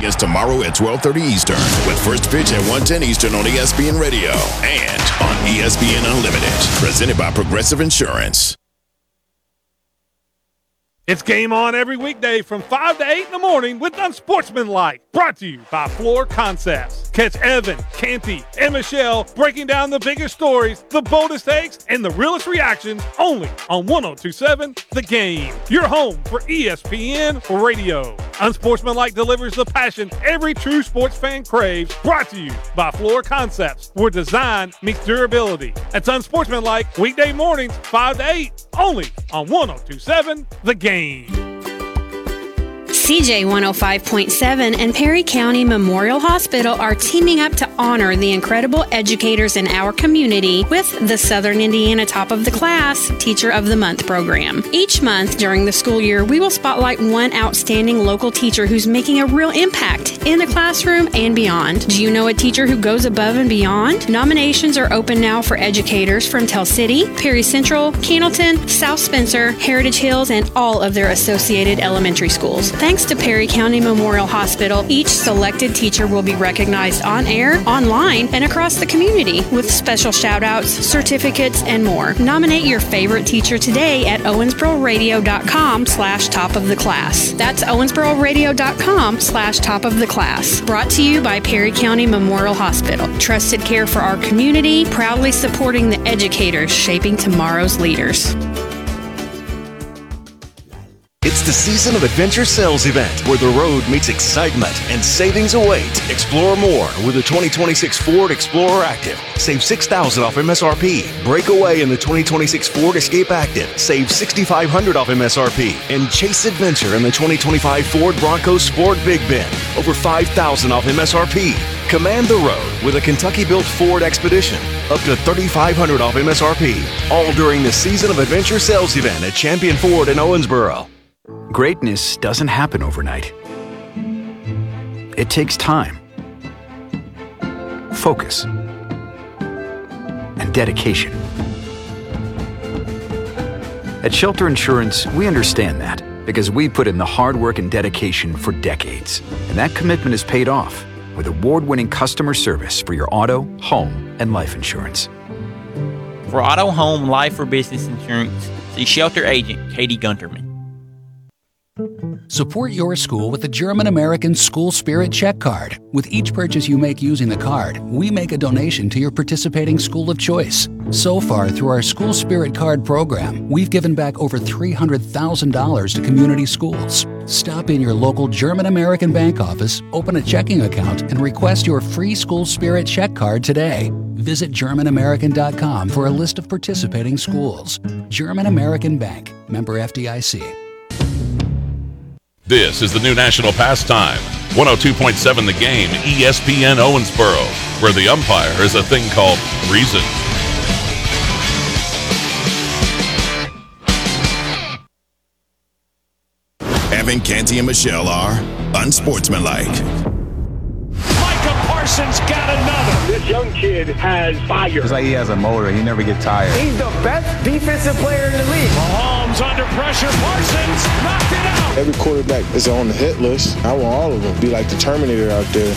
begins tomorrow at 12:30 Eastern with first pitch at 1:10 Eastern on ESPN Radio and on ESPN Unlimited. Presented by Progressive Insurance. It's game on every weekday from 5 to 8 in the morning with Unsportsmanlike. Brought to you by Floor Concepts. Catch Evan, Canty, and Michelle breaking down the biggest stories, the boldest takes, and the realest reactions only on 102.7 The Game. Your home for ESPN Radio. Unsportsmanlike delivers the passion every true sports fan craves. Brought to you by Floor Concepts, where design meets durability. That's Unsportsmanlike, weekday mornings 5 to 8, only on 102.7 The Game. CJ 105.7 and Perry County Memorial Hospital are teaming up to honor the incredible educators in our community with the Southern Indiana Top of the Class Teacher of the Month program. Each month during the school year, we will spotlight one outstanding local teacher who's making a real impact in the classroom and beyond. Do you know a teacher who goes above and beyond? Nominations are open now for educators from Tell City, Perry Central, Cannleton, South Spencer, Heritage Hills, and all of their associated elementary schools. Thanks to Perry County Memorial Hospital, each selected teacher will be recognized on air, online, and across the community with special shout-outs, certificates, and more. Nominate your favorite teacher today at owensbororadio.com/top of the class. That's owensbororadio.com/top of the class. Brought to you by Perry County Memorial Hospital. Trusted care for our community, proudly supporting the educators shaping tomorrow's leaders. It's the Season of Adventure sales event where the road meets excitement and savings await. Explore more with the 2026 Ford Explorer Active. Save $6,000 off MSRP. Break away in the 2026 Ford Escape Active. Save $6,500 off MSRP. And chase adventure in the 2025 Ford Bronco Sport Big Bend. Over $5,000 off MSRP. Command the road with a Kentucky-built Ford Expedition. Up to $3,500 off MSRP. All during the Season of Adventure sales event at Champion Ford in Owensboro. Greatness doesn't happen overnight. It takes time, focus, and dedication. At Shelter Insurance, we understand that because we put in the hard work and dedication for decades. And that commitment is paid off with award-winning customer service for your auto, home, and life insurance. For auto, home, life, or business insurance, see Shelter Agent Katie Gunterman. Support your school with the German-American School Spirit Check Card. With each purchase you make using the card, we make a donation to your participating school of choice. So far, through our School Spirit Card program, we've given back over $300,000 to community schools. Stop in your local German-American bank office, open a checking account, and request your free School Spirit Check Card today. Visit GermanAmerican.com for a list of participating schools. German American Bank, member FDIC. This is the new national pastime, 102.7 The Game, ESPN Owensboro, where the umpire is a thing called reason. Evan, Canty, and Michelle are unsportsmanlike. Micah Parsons got another. This young kid has fire. It's like he has a motor. He never gets tired. He's the best defensive player in the league. Mahomes under pressure. Parsons knocked it out. Every quarterback is on the hit list. I want all of them. Be like the Terminator out there.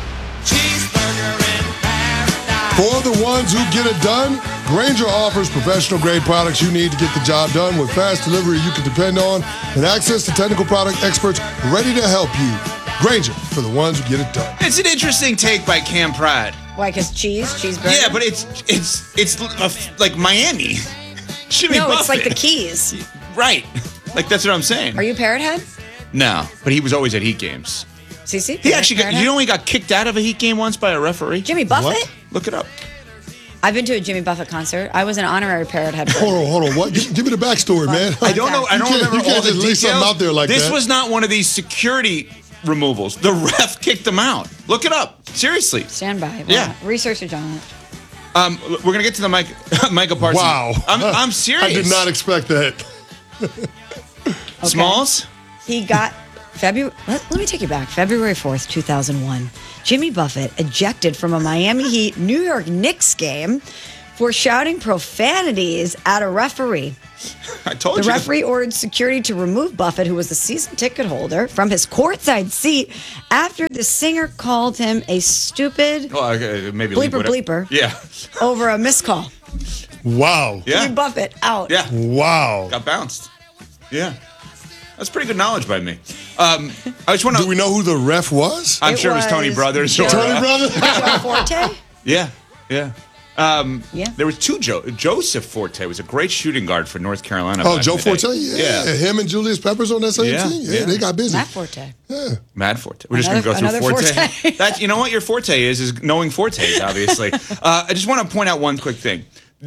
For the ones who get it done, Grainger offers professional-grade products you need to get the job done with fast delivery you can depend on and access to technical product experts ready to help you. Grainger, for the ones who get it done. It's an interesting take by Cam Pride. Why, because cheeseburger? Yeah, but it's like Miami. Jimmy Buffett. It's like the Keys. Right. Like, that's what I'm saying. Are you Parrot Head? No, but he was always at Heat games. CC? He actually got, you know, he got kicked out of a Heat game once by a referee. Jimmy Buffett? What? Look it up. I've been to a Jimmy Buffett concert. I was an honorary Parrot Head. Hold on. What? Give me the backstory, man. I don't know. I don't remember all the details. You can't just lay something out there like that. This was not one of these security removals. The ref kicked him out. Look it up. Seriously. Stand by. Wow. Yeah. Research on it. We're going to get to the Micah Parsons. Wow. I'm serious. I did not expect that. Okay. Smalls? He got February. Let me take you back. February 4th, 2001. Jimmy Buffett ejected from a Miami Heat New York Knicks game for shouting profanities at a referee. I told you. The referee ordered security to remove Buffett, who was the season ticket holder, from his courtside seat after the singer called him a stupid maybe bleeper yeah. over a missed call. Wow. Yeah. Jimmy Buffett out. Yeah. Wow. Got bounced. Yeah. That's pretty good knowledge by me. I just want to. Do we know who the ref was? I'm sure it was Tony Brothers. Tony Brothers? Joe Forte? Yeah. Yeah. Yeah. There was two Joseph Forte was a great shooting guard for North Carolina. Oh, Joe Forte? Yeah. Him and Julius Peppers on that same team? Yeah, they got busy. Matt Forte. Yeah. Matt Forte. We're just going to go through Forte. That, you know what your forte is knowing Fortes, obviously. I just want to point out one quick thing.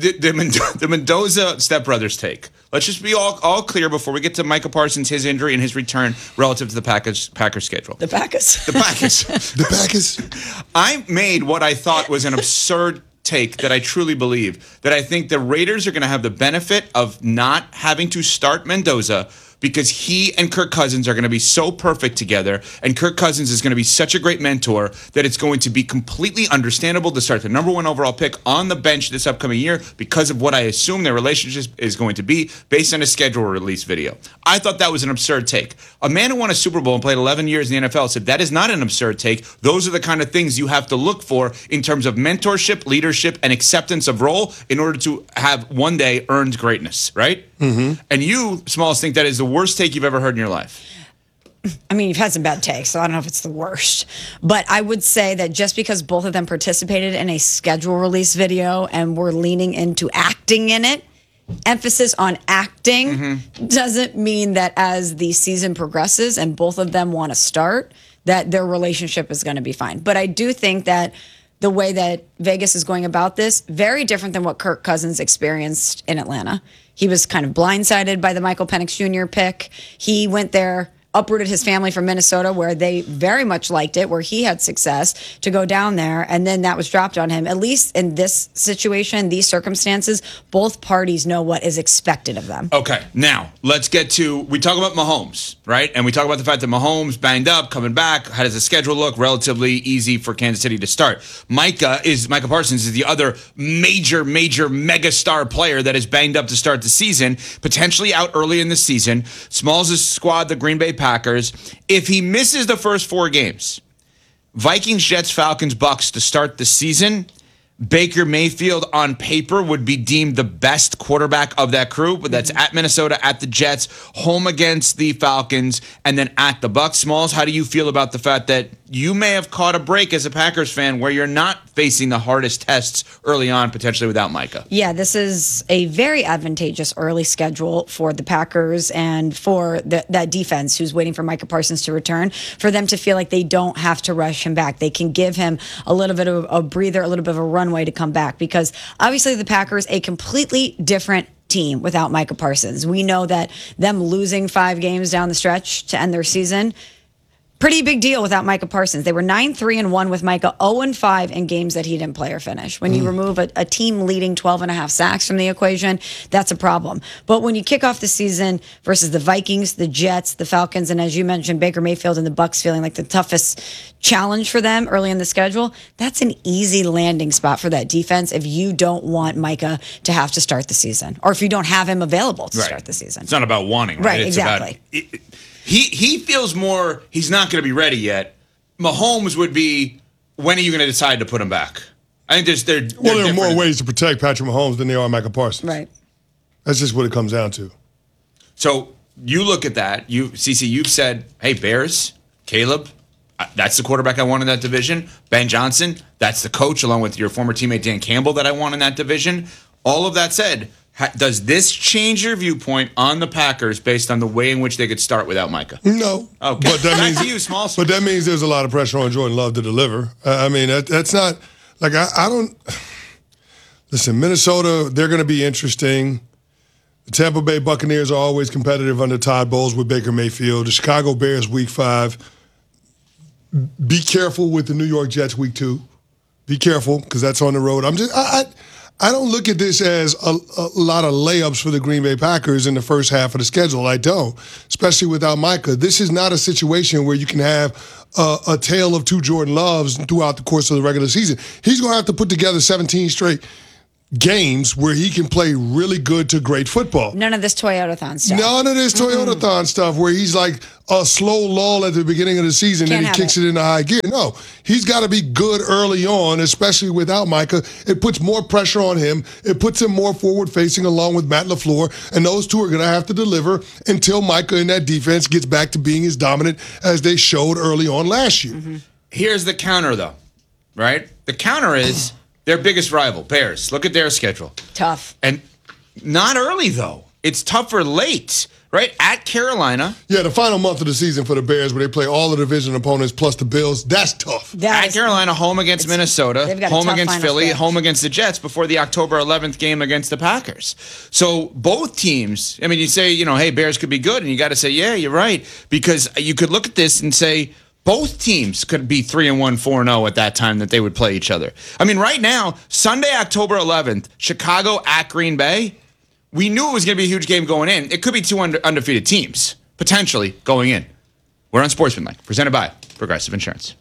The Mendoza stepbrothers take. Let's just be all clear before we get to Micah Parsons, his injury, and his return relative to the Packers schedule. The Packers. The Packers. I made what I thought was an absurd take that I truly believe, that I think the Raiders are going to have the benefit of not having to start Mendoza because he and Kirk Cousins are going to be so perfect together, and Kirk Cousins is going to be such a great mentor that it's going to be completely understandable to start the number 1 overall pick on the bench this upcoming year because of what I assume their relationship is going to be based on a schedule release video. I thought that was an absurd take. A man who won a Super Bowl and played 11 years in the NFL said that is not an absurd take. Those are the kind of things you have to look for in terms of mentorship, leadership, and acceptance of role in order to have one day earned greatness, right? Mm-hmm. And you, Smalls, think that is the worst take you've ever heard in your life. I mean, you've had some bad takes, so I don't know if it's the worst. But I would say that just because both of them participated in a schedule release video and were leaning into acting in it, emphasis on acting, doesn't mean that as the season progresses and both of them want to start, that their relationship is going to be fine. But I do think that the way that Vegas is going about this, very different than what Kirk Cousins experienced in Atlanta. He was kind of blindsided by the Michael Penix Jr. pick. He went there, uprooted his family from Minnesota, where they very much liked it, where he had success, to go down there, and then that was dropped on him. At least in this situation, these circumstances, both parties know what is expected of them. Okay, now let's get to, we talk about Mahomes, right? And we talk about the fact that Mahomes banged up, coming back. How does the schedule look? Relatively easy for Kansas City to start. Micah Parsons is the other major mega star player that is banged up to start the season, potentially out early in the season. Smalls' squad, the Green Bay Packers. If he misses the first 4 games, Vikings, Jets, Falcons, Bucks to start the season, Baker Mayfield on paper would be deemed the best quarterback of that crew, but that's at Minnesota, at the Jets, home against the Falcons, and then at the Bucks. Smalls, how do you feel about the fact that you may have caught a break as a Packers fan where you're not facing the hardest tests early on, potentially without Micah? Yeah, this is a very advantageous early schedule for the Packers and for that defense who's waiting for Micah Parsons to return, for them to feel like they don't have to rush him back. They can give him a little bit of a breather, a little bit of a runway to come back, because obviously the Packers, a completely different team without Micah Parsons. We know that them losing 5 games down the stretch to end their season, pretty big deal without Micah Parsons. They were 9-3-1 with Micah, 0-5 in games that he didn't play or finish. When you remove a team leading 12.5 sacks from the equation, that's a problem. But when you kick off the season versus the Vikings, the Jets, the Falcons, and as you mentioned, Baker Mayfield and the Bucks feeling like the toughest challenge for them early in the schedule, that's an easy landing spot for that defense if you don't want Micah to have to start the season, or if you don't have him available to start the season. It's not about wanting, right? Right, it's exactly. He feels more he's not going to be ready yet. Mahomes would be, when are you going to decide to put him back? I think there are more ways to protect Patrick Mahomes than there are Micah Parsons. Right. That's just what it comes down to. So you look at that. CC, you've said, hey, Bears, Caleb, that's the quarterback I want in that division. Ben Johnson, that's the coach, along with your former teammate Dan Campbell, that I want in that division. All of that said, does this change your viewpoint on the Packers based on the way in which they could start without Micah? No. Okay. But that means, to you, Smalls. But that means there's a lot of pressure on Jordan Love to deliver. I mean, that's not like I don't. Listen, Minnesota, they're going to be interesting. The Tampa Bay Buccaneers are always competitive under Todd Bowles with Baker Mayfield. The Chicago Bears, Week 5. Be careful with the New York Jets, Week 2. Be careful, because that's on the road. I don't look at this as a lot of layups for the Green Bay Packers in the first half of the schedule. I don't, especially without Micah. This is not a situation where you can have a tale of 2 Jordan Loves throughout the course of the regular season. He's going to have to put together 17 straight games where he can play really good to great football. None of this Toyota-thon stuff. None of this Toyota-thon stuff where he's like a slow lull at the beginning of the season and he kicks it into high gear. No, he's got to be good early on, especially without Micah. It puts more pressure on him. It puts him more forward-facing along with Matt LaFleur, and those two are going to have to deliver until Micah in that defense gets back to being as dominant as they showed early on last year. Here's the counter, though, right? The counter is their biggest rival, Bears. Look at their schedule. Tough. And not early, though. It's tougher late, right? At Carolina. Yeah, the final month of the season for the Bears where they play all the division opponents plus the Bills, that's tough. At Carolina, home against Minnesota, home against Philly, stretch. home against the Jets before the October 11th game against the Packers. So both teams, I mean, you say, hey, Bears could be good, and you got to say, yeah, you're right, because you could look at this and say, both teams could be 3-1, 4-0 at that time that they would play each other. I mean, right now, Sunday, October 11th, Chicago at Green Bay, we knew it was going to be a huge game going in. It could be two undefeated teams, potentially, going in. We're on Sportsmanlike, presented by Progressive Insurance.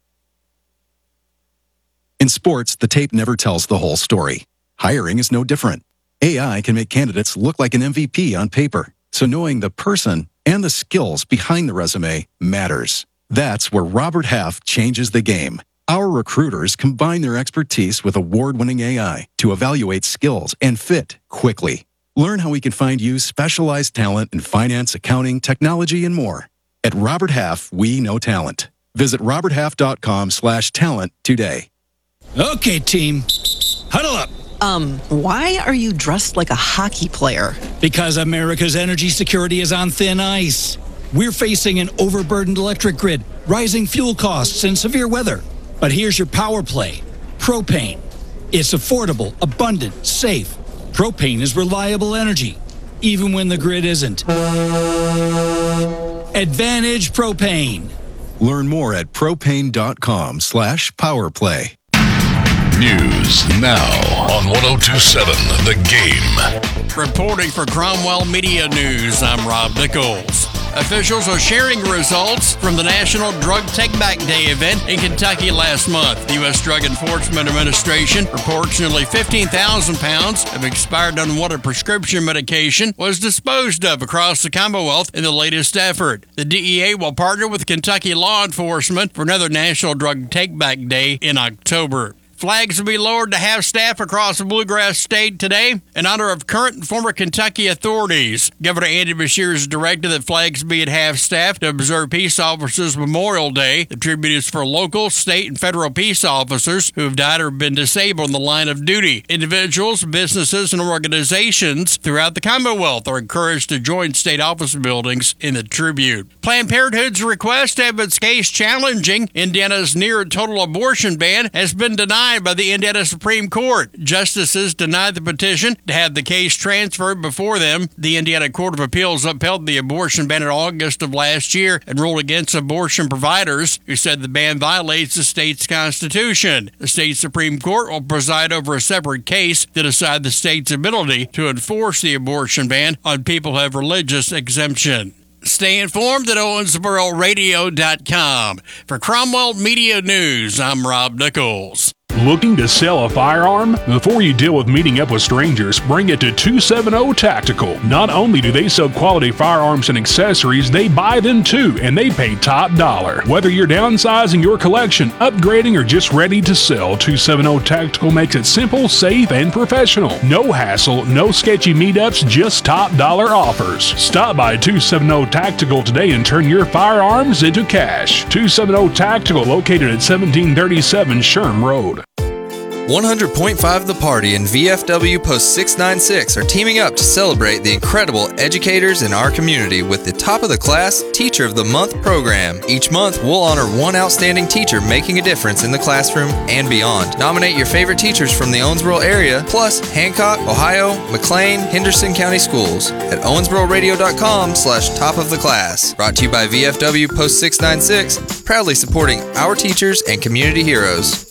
In sports, the tape never tells the whole story. Hiring is no different. AI can make candidates look like an MVP on paper, so knowing the person and the skills behind the resume matters. That's where Robert Half changes the game. Our recruiters combine their expertise with award-winning AI to evaluate skills and fit quickly. Learn how we can find you specialized talent in finance, accounting, technology, and more. At Robert Half, we know talent. Visit roberthalf.com/talent today. Okay, team. Huddle up. Why are you dressed like a hockey player? Because America's energy security is on thin ice. We're facing an overburdened electric grid, rising fuel costs, and severe weather. But here's your power play. Propane. It's affordable, abundant, safe. Propane is reliable energy, even when the grid isn't. Advantage Propane. Learn more at propane.com/powerplay. News now on 102.7 The Game. Reporting for Cromwell Media News, I'm Rob Nichols. Officials are sharing results from the National Drug Take-Back Day event in Kentucky last month. The U.S. Drug Enforcement Administration reports nearly 15,000 pounds of expired unwanted prescription medication was disposed of across the Commonwealth in the latest effort. The DEA will partner with Kentucky law enforcement for another National Drug Take-Back Day in October. Flags will be lowered to half-staff across the Bluegrass State today in honor of current and former Kentucky authorities. Governor Andy Beshear has directed that flags be at half-staff to observe Peace Officers Memorial Day. The tribute is for local, state, and federal peace officers who have died or been disabled in the line of duty. Individuals, businesses, and organizations throughout the Commonwealth are encouraged to join state office buildings in the tribute. Planned Parenthood's request to have its case challenging Indiana's near-total abortion ban has been denied by the Indiana Supreme Court. Justices denied the petition to have the case transferred before them. The Indiana Court of Appeals upheld the abortion ban in August of last year and ruled against abortion providers who said the ban violates the state's constitution. The state Supreme Court will preside over a separate case to decide the state's ability to enforce the abortion ban on people who have religious exemption. Stay informed at OwensboroRadio.com. For Cromwell Media News, I'm Rob Nichols. Looking to sell a firearm? Before you deal with meeting up with strangers, bring it to 270 Tactical. Not only do they sell quality firearms and accessories, they buy them too, and they pay top dollar. Whether you're downsizing your collection, upgrading, or just ready to sell, 270 Tactical makes it simple, safe, and professional. No hassle, no sketchy meetups, just top dollar offers. Stop by 270 Tactical today and turn your firearms into cash. 270 Tactical, located at 1737 Sherm Road. 100.5 The Party and VFW Post 696 are teaming up to celebrate the incredible educators in our community with the Top of the Class Teacher of the Month program. Each month, we'll honor one outstanding teacher making a difference in the classroom and beyond. Nominate your favorite teachers from the Owensboro area, plus Hancock, Ohio, McLean, Henderson County Schools at owensbororadio.com/top of the class. Brought to you by VFW Post 696, proudly supporting our teachers and community heroes.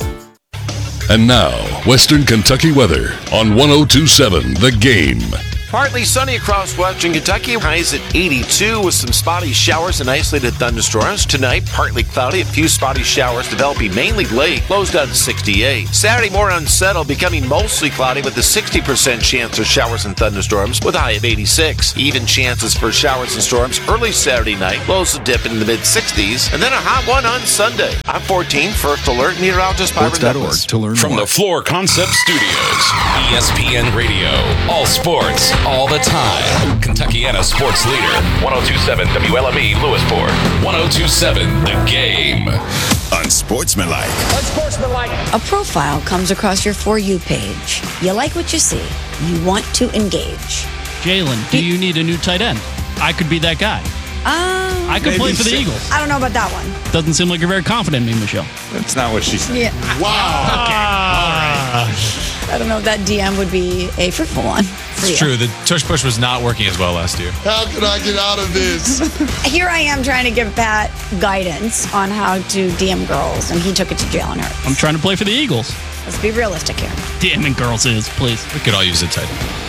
And now, Western Kentucky weather on 102.7 The Game. Partly sunny across western Kentucky. Highs at 82 with some spotty showers and isolated thunderstorms. Tonight, partly cloudy. A few spotty showers developing mainly late. Lows down to 68. Saturday, more unsettled, becoming mostly cloudy with a 60% chance of showers and thunderstorms with a high of 86. Even chances for showers and storms early Saturday night. Lows will dip in the mid-60s. And then a hot one on Sunday. I'm 14, First Alert meteorologist Byron Douglas. To learn From more. the Floor Concept Studios, ESPN Radio. All sports, all the time. Kentuckiana sports leader. 102.7 WLME Lewisport. 102.7 The Game. Unsportsmanlike. A profile comes across your For You page. You like what you see. You want to engage. Jalen, do you need a new tight end? I could be that guy. I could play for the Eagles. I don't know about that one. Doesn't seem like you're very confident in me, Michelle. That's not what she said. Yeah. Wow. Okay. All right. I don't know if that DM would be a fruitful one. It's true. The tush push was not working as well last year. How can I get out of this? Here I am trying to give Pat guidance on how to DM girls, and he took it to Jalen Hurts. I'm trying to play for the Eagles. Let's be realistic here. DMing girls is, please. We could all use a tight end.